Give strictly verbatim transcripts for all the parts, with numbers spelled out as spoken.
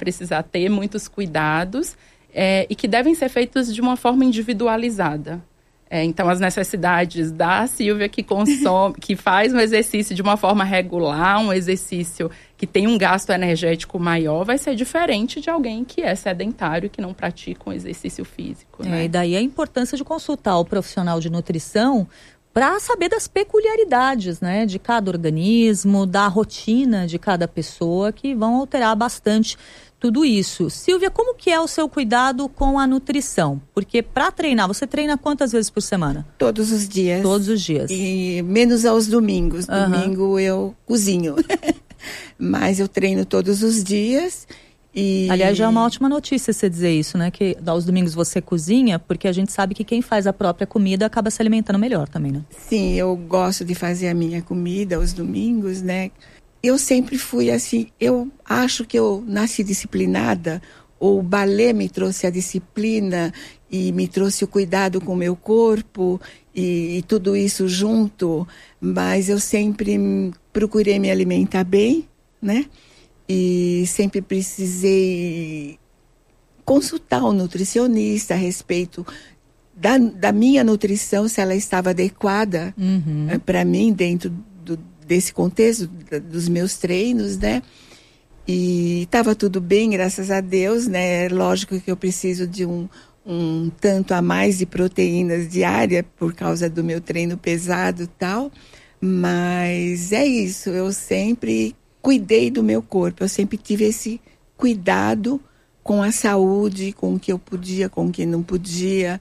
precisar ter muitos cuidados é, e que devem ser feitos de uma forma individualizada. É, então, as necessidades da Silvia que consome, que faz um exercício de uma forma regular, um exercício que tem um gasto energético maior, vai ser diferente de alguém que é sedentário e que não pratica um exercício físico. É, né? E daí a importância de consultar o profissional de nutrição para saber das peculiaridades, né, de cada organismo, da rotina de cada pessoa, que vão alterar bastante tudo isso. Silvia, como que é o seu cuidado com a nutrição? Porque para treinar, você treina quantas vezes por semana? Todos os dias. Todos os dias. E menos aos domingos. Uhum. Domingo eu cozinho. Mas eu treino todos os dias. E... Aliás, já é uma ótima notícia você dizer isso, né? Que aos domingos você cozinha, porque a gente sabe que quem faz a própria comida acaba se alimentando melhor também, né? Sim, eu gosto de fazer a minha comida aos domingos, né? Eu sempre fui assim, eu acho que eu nasci disciplinada, o balé me trouxe a disciplina e me trouxe o cuidado com o meu corpo e, e tudo isso junto, mas eu sempre procurei me alimentar bem, né? E sempre precisei consultar um nutricionista a respeito da, da minha nutrição, se ela estava adequada uhum. para mim dentro do desse contexto, dos meus treinos, né? E estava tudo bem, graças a Deus, né? Lógico que eu preciso de um, um tanto a mais de proteínas diárias por causa do meu treino pesado e tal, mas é isso, eu sempre cuidei do meu corpo, eu sempre tive esse cuidado com a saúde, com o que eu podia, com o que não podia,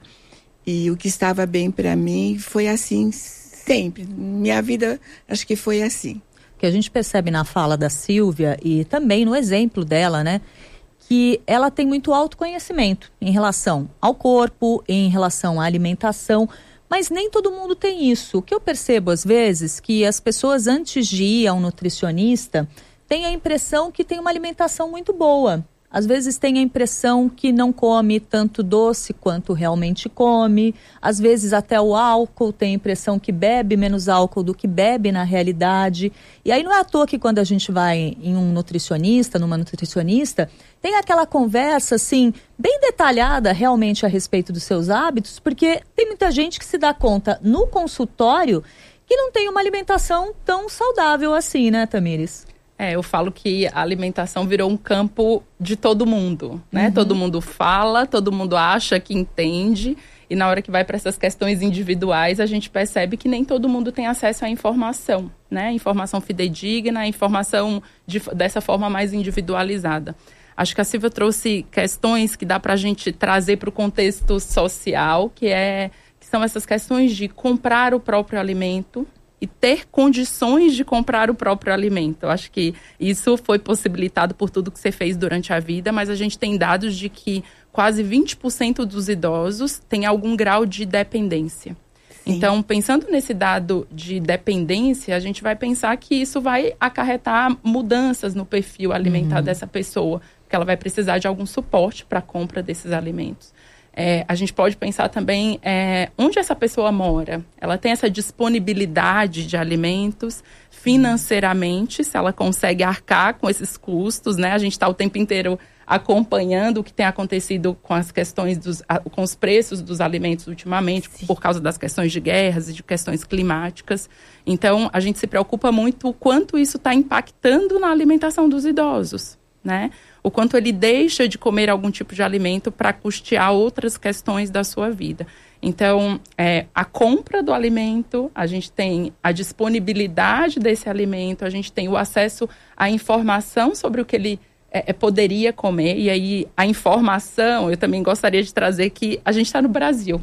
e o que estava bem para mim foi assim sempre. Minha vida, acho que foi assim. O que a gente percebe na fala da Silvia e também no exemplo dela, né? Que ela tem muito autoconhecimento em relação ao corpo, em relação à alimentação, mas nem todo mundo tem isso. O que eu percebo às vezes, que as pessoas antes de ir a um nutricionista têm a impressão que tem uma alimentação muito boa. Às vezes tem a impressão que não come tanto doce quanto realmente come. Às vezes até o álcool tem a impressão que bebe menos álcool do que bebe na realidade. E aí não é à toa que quando a gente vai em um nutricionista, numa nutricionista, tem aquela conversa assim, bem detalhada realmente a respeito dos seus hábitos, porque tem muita gente que se dá conta no consultório que não tem uma alimentação tão saudável assim, né, Tamires? É, eu falo que a alimentação virou um campo de todo mundo, né? Uhum. Todo mundo fala, todo mundo acha que entende, e na hora que vai para essas questões individuais, a gente percebe que nem todo mundo tem acesso à informação, né? Informação fidedigna, informação de, dessa forma mais individualizada. Acho que a Silvia trouxe questões que dá para a gente trazer para o contexto social, que, é, que são essas questões de comprar o próprio alimento, e ter condições de comprar o próprio alimento. Eu acho que isso foi possibilitado por tudo que você fez durante a vida, mas a gente tem dados de que quase vinte por cento dos idosos têm algum grau de dependência. Sim. Então, pensando nesse dado de dependência, a gente vai pensar que isso vai acarretar mudanças no perfil alimentar uhum. dessa pessoa, porque ela vai precisar de algum suporte para a compra desses alimentos. É, a gente pode pensar também é, onde essa pessoa mora. Ela tem essa disponibilidade de alimentos financeiramente, se ela consegue arcar com esses custos, né? A gente está o tempo inteiro acompanhando o que tem acontecido com as questões dos, com os preços dos alimentos ultimamente, Sim. por causa das questões de guerras e de questões climáticas. Então, a gente se preocupa muito o quanto isso está impactando na alimentação dos idosos, né? O quanto ele deixa de comer algum tipo de alimento para custear outras questões da sua vida. Então, é, a compra do alimento, a gente tem a disponibilidade desse alimento, a gente tem o acesso à informação sobre o que ele é, é, poderia comer. E aí, a informação, eu também gostaria de trazer que a gente está no Brasil.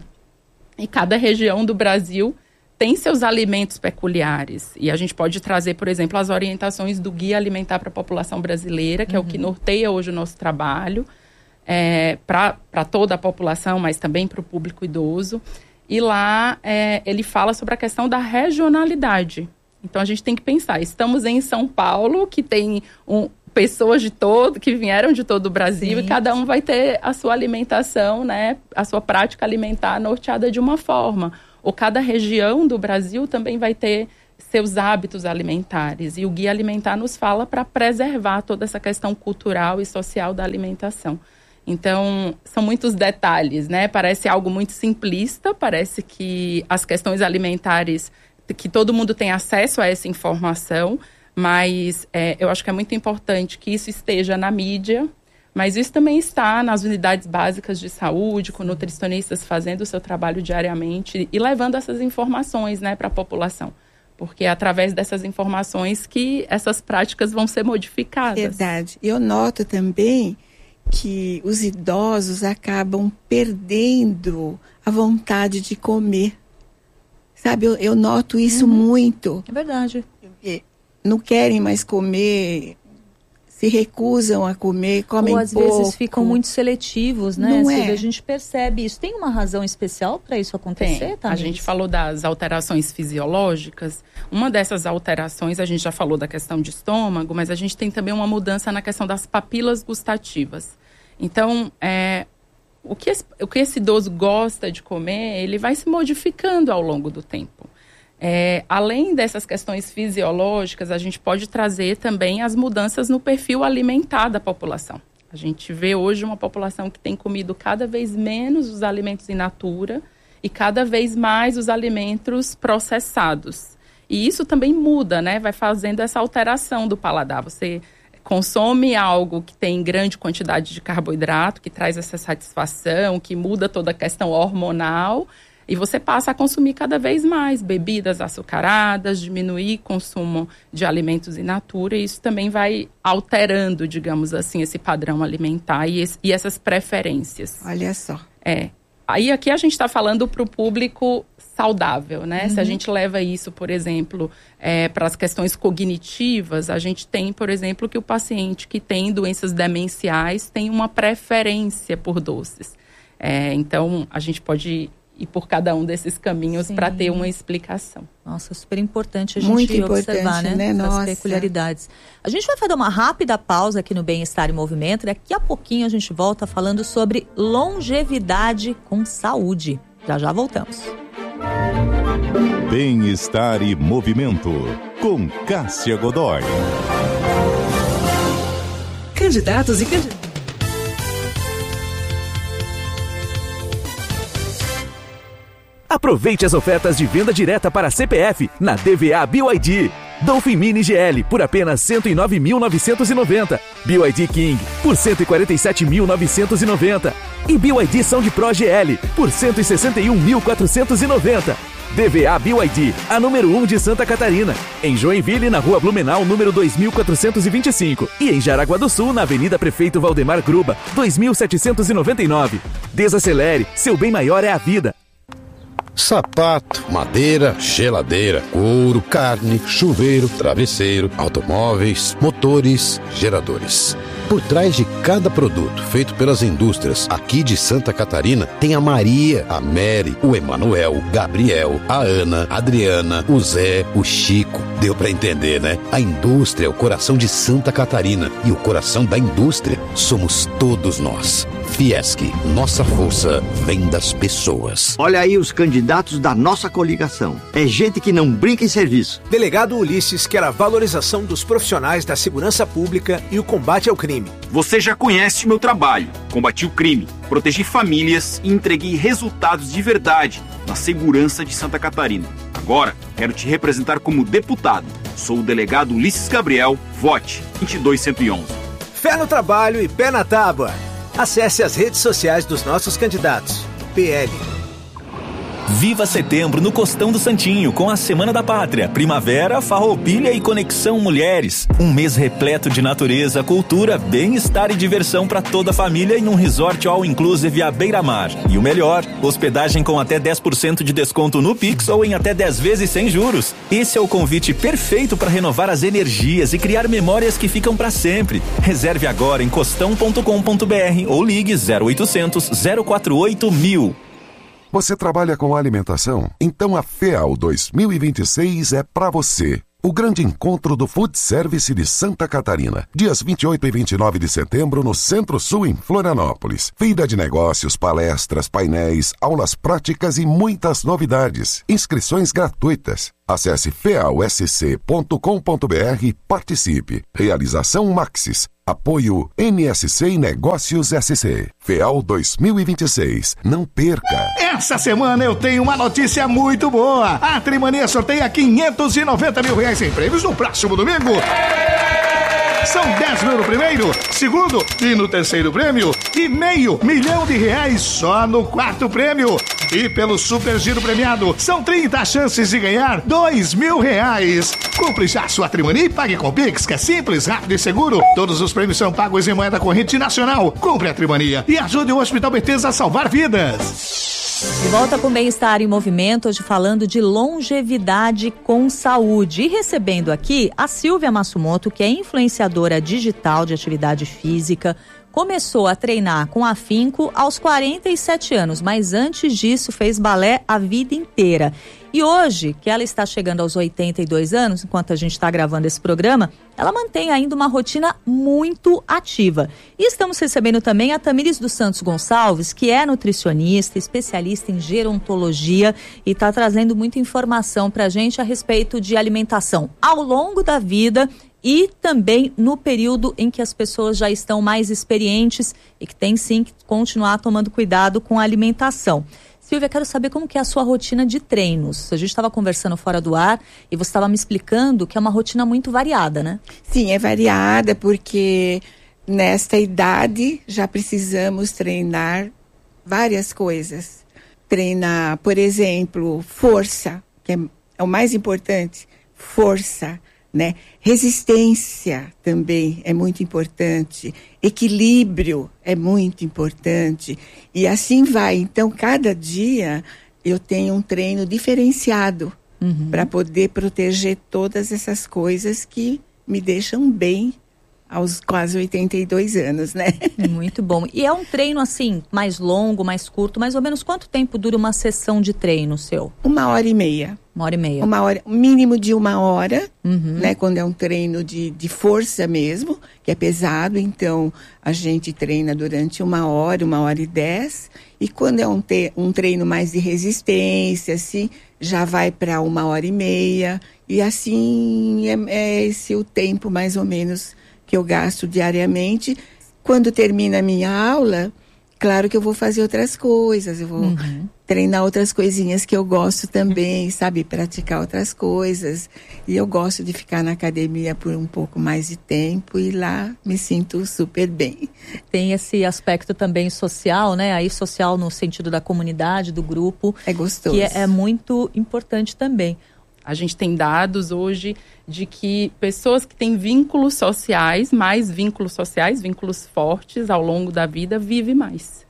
E cada região do Brasil tem seus alimentos peculiares. E a gente pode trazer, por exemplo, as orientações do Guia Alimentar para a População Brasileira, que uhum. é o que norteia hoje o nosso trabalho, é, para toda a população, mas também para o público idoso. E lá é, ele fala sobre a questão da regionalidade. Então a gente tem que pensar, estamos em São Paulo, que tem um, pessoas de todo, que vieram de todo o Brasil, Sim. e cada um vai ter a sua alimentação, né, a sua prática alimentar norteada de uma forma. Ou cada região do Brasil também vai ter seus hábitos alimentares. E o Guia Alimentar nos fala para preservar toda essa questão cultural e social da alimentação. Então, são muitos detalhes, né? Parece algo muito simplista, parece que as questões alimentares, que todo mundo tem acesso a essa informação, mas é, eu acho que é muito importante que isso esteja na mídia, mas isso também está nas unidades básicas de saúde, com nutricionistas fazendo o seu trabalho diariamente e levando essas informações, né, para a população. Porque é através dessas informações que essas práticas vão ser modificadas. Verdade. Eu noto também que os idosos acabam perdendo a vontade de comer. Sabe, eu, eu noto isso uhum. muito. É verdade. Não querem mais comer, se recusam a comer, comem pouco. Ou às pouco. vezes ficam muito seletivos, né? Não Silvia, é? A gente percebe isso. Tem uma razão especial para isso acontecer, tá? A gente falou das alterações fisiológicas. Uma dessas alterações, a gente já falou da questão de estômago, mas a gente tem também uma mudança na questão das papilas gustativas. Então, é, o, que esse, o que esse idoso gosta de comer, ele vai se modificando ao longo do tempo. É, além dessas questões fisiológicas, a gente pode trazer também as mudanças no perfil alimentar da população. A gente vê hoje uma população que tem comido cada vez menos os alimentos in natura e cada vez mais os alimentos processados. E isso também muda, né? Vai fazendo essa alteração do paladar. Você consome algo que tem grande quantidade de carboidrato, que traz essa satisfação, que muda toda a questão hormonal, e você passa a consumir cada vez mais bebidas açucaradas, diminuir o consumo de alimentos in natura, e isso também vai alterando, digamos assim, esse padrão alimentar e, esse, e essas preferências. Olha só. É. Aí aqui a gente está falando para o público saudável, né? Uhum. Se a gente leva isso, por exemplo, é, para as questões cognitivas, a gente tem, por exemplo, que o paciente que tem doenças demenciais tem uma preferência por doces. É, então, a gente pode ir por cada um desses caminhos para ter uma explicação. Nossa, super importante a gente Muito observar, importante, né? né? Essas Nossa. peculiaridades. A gente vai fazer uma rápida pausa aqui no Bem-Estar e Movimento. Daqui a pouquinho a gente volta falando sobre longevidade com saúde. Já já voltamos. Bem-Estar e Movimento, com Cássia Godoy. Candidatos e candidatas. Aproveite as ofertas de venda direta para C P F na D V A B Y D. Dolphin Mini G L por apenas cento e nove mil novecentos e noventa. B Y D King por cento e quarenta e sete mil novecentos e noventa. E B Y D Sound Pro G L por cento e sessenta e um mil quatrocentos e noventa. D V A B Y D, a número um de Santa Catarina. Em Joinville, na Rua Blumenau, número dois mil quatrocentos e vinte e cinco. E em Jaraguá do Sul, na Avenida Prefeito Valdemar Gruba, dois mil setecentos e noventa e nove. Desacelere, seu bem maior é a vida. Sapato, madeira, geladeira, couro, carne, chuveiro, travesseiro, automóveis, motores, geradores. Por trás de cada produto feito pelas indústrias aqui de Santa Catarina, tem a Maria, a Mary, o Emanuel, o Gabriel, a Ana, a Adriana, o Zé, o Chico. Deu pra entender, né? A indústria é o coração de Santa Catarina e o coração da indústria somos todos nós. Fiesc, nossa força vem das pessoas. Olha aí os candidatos da nossa coligação. É gente que não brinca em serviço. Delegado Ulisses quer a valorização dos profissionais da segurança pública e o combate ao crime. Você já conhece o meu trabalho. Combati o crime, protegi famílias e entreguei resultados de verdade na segurança de Santa Catarina. Agora, quero te representar como deputado. Sou o delegado Ulisses Gabriel. Vote vinte e dois cento e onze. Fé no trabalho e pé na tábua. Acesse as redes sociais dos nossos candidatos. P L. Viva setembro no Costão do Santinho com a Semana da Pátria, Primavera, Farroupilha e Conexão Mulheres. Um mês repleto de natureza, cultura, bem-estar e diversão para toda a família em um resort all-inclusive à beira-mar. E o melhor, hospedagem com até dez por cento de desconto no Pix ou em até dez vezes sem juros. Esse é o convite perfeito para renovar as energias e criar memórias que ficam para sempre. Reserve agora em costão ponto com ponto b r ou ligue zero oitocentos, zero quatro oito mil. Você trabalha com alimentação? Então a FEAL dois mil e vinte e seis é para você. O grande encontro do Food Service de Santa Catarina. Dias vinte e oito e vinte e nove de setembro no Centro-Sul, em Florianópolis. Feira de negócios, palestras, painéis, aulas práticas e muitas novidades. Inscrições gratuitas. Acesse feal s c ponto com ponto b r e participe. Realização Maxis. Apoio N S C e Negócios S C. FEAL dois mil e vinte e seis. Não perca! Essa semana eu tenho uma notícia muito boa. A Trimania sorteia quinhentos e noventa mil reais em prêmios no próximo domingo. São dez mil no primeiro, segundo e no terceiro prêmio e meio milhão de reais só no quarto prêmio. E pelo Super Giro Premiado, são trinta chances de ganhar dois mil reais. Compre já sua Trimania e pague com Pix, que é simples, rápido e seguro. Todos os prêmios são pagos em moeda corrente nacional. Compre a Trimania e ajude o Hospital Bethesda a salvar vidas. De volta com Bem-Estar em Movimento, hoje falando de longevidade com saúde. E recebendo aqui a Silvia Massumoto, que é influenciadora digital de atividade física. Começou a treinar com afinco aos quarenta e sete anos, mas antes disso fez balé a vida inteira. E hoje, que ela está chegando aos oitenta e dois anos, enquanto a gente está gravando esse programa, ela mantém ainda uma rotina muito ativa. E estamos recebendo também a Tamires dos Santos Gonçalves, que é nutricionista, especialista em gerontologia e está trazendo muita informação para a gente a respeito de alimentação ao longo da vida e também no período em que as pessoas já estão mais experientes e que tem sim que continuar tomando cuidado com a alimentação. Silvia, quero saber como que é a sua rotina de treinos. A gente estava conversando fora do ar e você estava me explicando que é uma rotina muito variada, né? Sim, é variada porque nesta idade já precisamos treinar várias coisas. Treinar, por exemplo, força, que é, é o mais importante, força. Né? Resistência também é muito importante, equilíbrio é muito importante e assim vai. Então, cada dia eu tenho um treino diferenciado uhum. para poder proteger todas essas coisas que me deixam bem aos quase oitenta e dois anos, né? Muito bom. E é um treino assim, mais longo, mais curto, mais ou menos quanto tempo dura uma sessão de treino seu? Uma hora e meia. Uma hora e meia. Uma hora, um mínimo de uma hora, uhum. né? Quando é um treino de, de força mesmo, que é pesado, então a gente treina durante uma hora, uma hora e dez. E quando é um, te, um treino mais de resistência, assim, já vai para uma hora e meia. E assim é, é esse o tempo mais ou menos que eu gasto diariamente. Quando termina a minha aula, claro que eu vou fazer outras coisas, eu vou uhum. treinar outras coisinhas que eu gosto também, sabe? Praticar outras coisas. E eu gosto de ficar na academia por um pouco mais de tempo e lá me sinto super bem. Tem esse aspecto também social, né? Aí social no sentido da comunidade, do grupo. É gostoso. Que é, é muito importante também. A gente tem dados hoje de que pessoas que têm vínculos sociais, mais vínculos sociais, vínculos fortes ao longo da vida, vivem mais.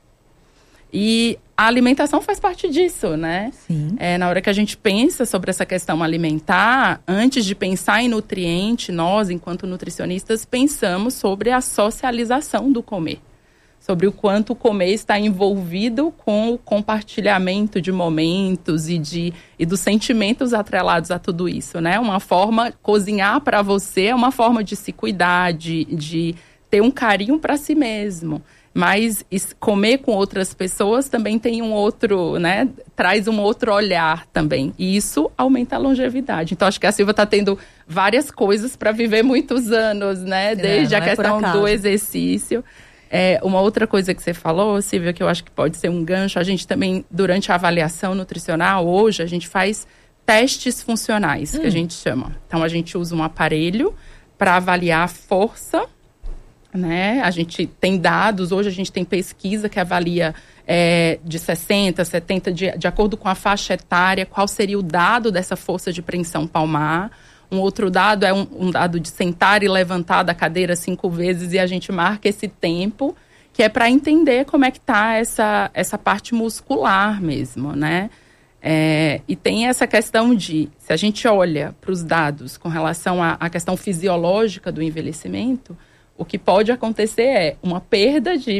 E a alimentação faz parte disso, né? Sim. É, na hora que a gente pensa sobre essa questão alimentar, antes de pensar em nutriente, nós, enquanto nutricionistas, pensamos sobre a socialização do comer. Sobre o quanto o comer está envolvido com o compartilhamento de momentos e, de, e dos sentimentos atrelados a tudo isso, né? Uma forma, cozinhar para você é uma forma de se cuidar, de, de ter um carinho para si mesmo. Mas comer com outras pessoas também tem um outro, né? Traz um outro olhar também. E isso aumenta a longevidade. Então, acho que a Silvia está tendo várias coisas para viver muitos anos, né? Desde é, a questão do exercício. É, uma outra coisa que você falou, Silvia, que eu acho que pode ser um gancho, a gente também, durante a avaliação nutricional, hoje, a gente faz testes funcionais, hum. que a gente chama. Então, a gente usa um aparelho para avaliar a força, né? A gente tem dados, hoje a gente tem pesquisa que avalia é, de sessenta, setenta, de, de acordo com a faixa etária, qual seria o dado dessa força de preensão palmar. Um outro dado é um, um dado de sentar e levantar da cadeira cinco vezes e a gente marca esse tempo, que é para entender como é que está essa, essa parte muscular mesmo, né? É, e tem essa questão de, se a gente olha para os dados com relação à, à questão fisiológica do envelhecimento, o que pode acontecer é uma perda de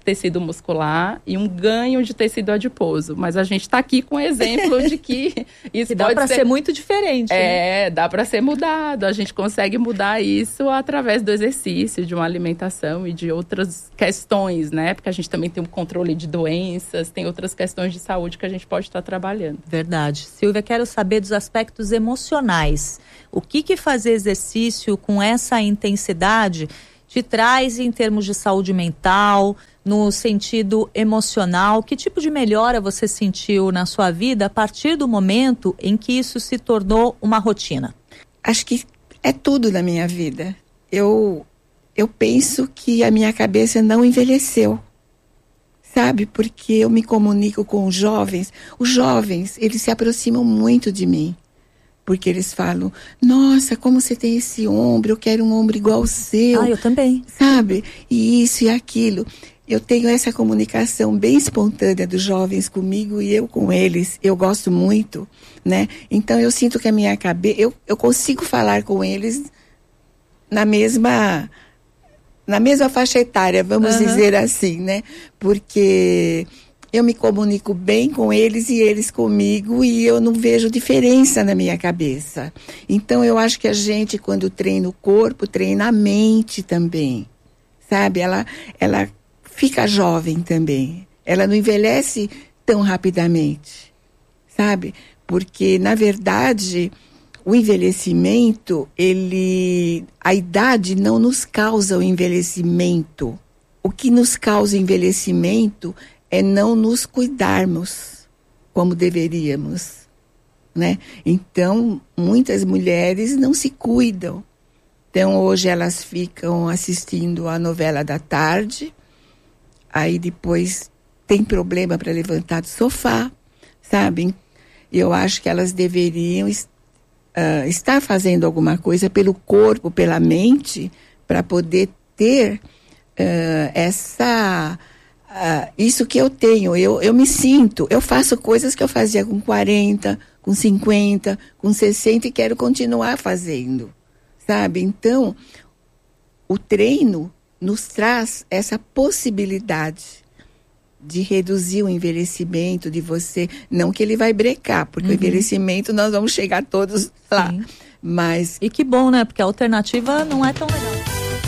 tecido muscular e um ganho de tecido adiposo. Mas a gente está aqui com exemplo de que isso que dá pode para ser... ser muito diferente. É, né? dá para ser mudado. A gente consegue mudar isso através do exercício, de uma alimentação e de outras questões, né? Porque a gente também tem um controle de doenças, tem outras questões de saúde que a gente pode estar trabalhando. Verdade. Silvia, quero saber dos aspectos emocionais. O que que fazer exercício com essa intensidade te traz em termos de saúde mental, no sentido emocional? Que tipo de melhora você sentiu na sua vida a partir do momento em que isso se tornou uma rotina? Acho que é tudo na minha vida. Eu, eu penso que a minha cabeça não envelheceu, sabe? Porque eu me comunico com os jovens. Os jovens, eles se aproximam muito de mim. Porque eles falam, nossa, como você tem esse ombro, eu quero um ombro igual ao seu. Ah, eu também. Sabe? E isso e aquilo. Eu tenho essa comunicação bem espontânea dos jovens comigo e eu com eles. Eu gosto muito, né? Então eu sinto que a minha cabeça... Eu, eu consigo falar com eles na mesma, na mesma faixa etária, vamos uhum. dizer assim, né? Porque... eu me comunico bem com eles e eles comigo e eu não vejo diferença na minha cabeça. Então eu acho que a gente, quando treina o corpo, treina a mente também, sabe? Ela, ela fica jovem também. Ela não envelhece tão rapidamente, sabe? Porque, na verdade, o envelhecimento, ele... a idade não nos causa o envelhecimento. O que nos causa envelhecimento é não nos cuidarmos como deveríamos, né? Então, muitas mulheres não se cuidam. Então, hoje elas ficam assistindo a novela da tarde, aí depois tem problema para levantar do sofá, sabe? Eu acho que elas deveriam uh, estar fazendo alguma coisa pelo corpo, pela mente, para poder ter uh, essa... Uh, isso que eu tenho, eu, eu me sinto, eu faço coisas que eu fazia com quarenta, com cinquenta, com sessenta e quero continuar fazendo, sabe? Então, o treino nos traz essa possibilidade de reduzir o envelhecimento, de você, não que ele vai brecar, porque uhum. o envelhecimento nós vamos chegar todos lá, Sim. mas... E que bom, né? Porque a alternativa não é tão legal.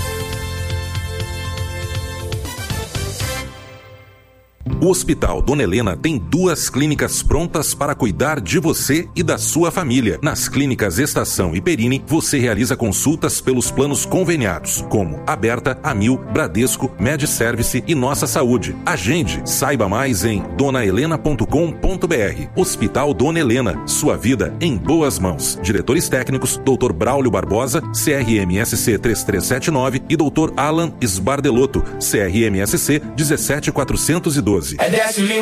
O Hospital Dona Helena tem duas clínicas prontas para cuidar de você e da sua família. Nas clínicas Estação e Perini, você realiza consultas pelos planos conveniados, como Aberta, Amil, Bradesco, MedService e Nossa Saúde. Agende, saiba mais em dona helena ponto com ponto b r. Hospital Dona Helena, sua vida em boas mãos. Diretores técnicos, doutor Braulio Barbosa, C R M S C três três sete nove e doutor Alan Sbardelotto, C R M S C um sete quatrocentos e doze.